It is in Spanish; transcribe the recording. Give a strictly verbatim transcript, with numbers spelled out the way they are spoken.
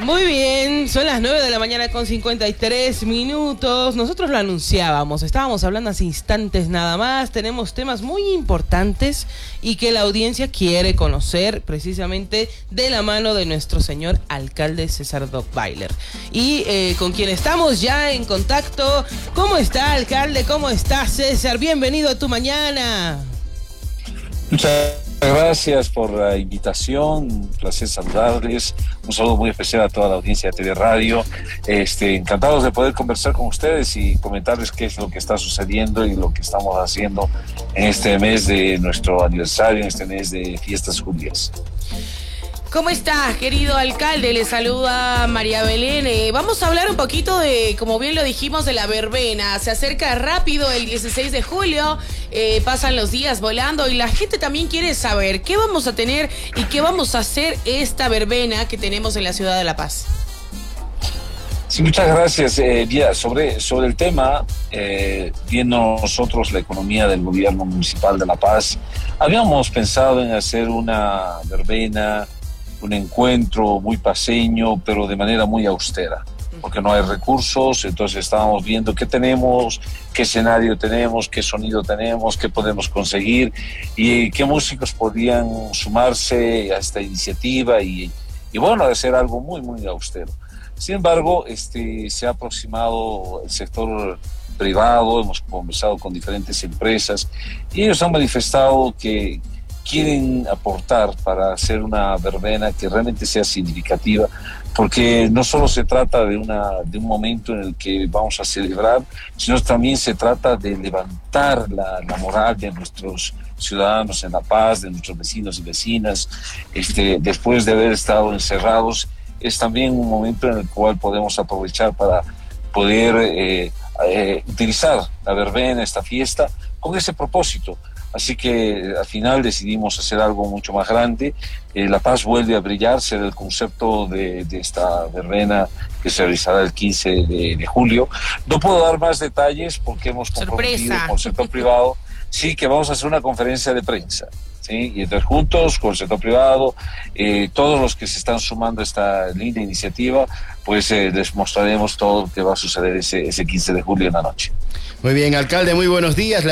Muy bien, son las nueve de la mañana con cincuenta y tres minutos. Nosotros lo anunciábamos, estábamos hablando hace instantes nada más. Tenemos temas muy importantes y que la audiencia quiere conocer precisamente de la mano de nuestro señor alcalde César Dockweiler. Y eh, con quien estamos ya en contacto. ¿Cómo está, alcalde? ¿Cómo está, César? Bienvenido a Tu Mañana. Muchas gracias por la invitación, un placer saludarles, un saludo muy especial a toda la audiencia de T V Radio, este, encantados de poder conversar con ustedes y comentarles qué es lo que está sucediendo y lo que estamos haciendo en este mes de nuestro aniversario, en este mes de fiestas judías. ¿Cómo estás, querido alcalde? Le saluda María Belén. Eh, vamos a hablar un poquito de, como bien lo dijimos, de la verbena. Se acerca rápido el dieciséis de julio, eh, pasan los días volando y la gente también quiere saber qué vamos a tener y qué vamos a hacer esta verbena que tenemos en la ciudad de La Paz. Sí, muchas gracias. Eh, ya, sobre, sobre el tema, eh, viendo nosotros la economía del gobierno municipal de La Paz, habíamos pensado en hacer una verbena, un encuentro muy paseño, pero de manera muy austera, porque no hay recursos. Entonces estábamos viendo qué tenemos, qué escenario tenemos, qué sonido tenemos, qué podemos conseguir y qué músicos podían sumarse a esta iniciativa y, y bueno, hacer algo muy, muy austero. Sin embargo, este, se ha aproximado el sector privado, hemos conversado con diferentes empresas y ellos han manifestado que quieren aportar para hacer una verbena que realmente sea significativa, porque no solo se trata de, una, de un momento en el que vamos a celebrar, sino también se trata de levantar la, la moral de nuestros ciudadanos en La Paz, de nuestros vecinos y vecinas, este, después de haber estado encerrados. Es también un momento en el cual podemos aprovechar para poder eh, eh, utilizar la verbena, esta fiesta, con ese propósito. Así que al final decidimos hacer algo mucho más grande. Eh, La Paz vuelve a brillar, será el concepto de, de esta verbena que se realizará el quince de julio. No puedo dar más detalles porque hemos comprometido Sorpresa. con el sector privado. Sí, que vamos a hacer una conferencia de prensa, ¿sí? Y entonces juntos con el sector privado, eh, todos los que se están sumando a esta linda iniciativa, pues eh, les mostraremos todo lo que va a suceder ese, ese quince de julio en la noche. Muy bien, alcalde, muy buenos días.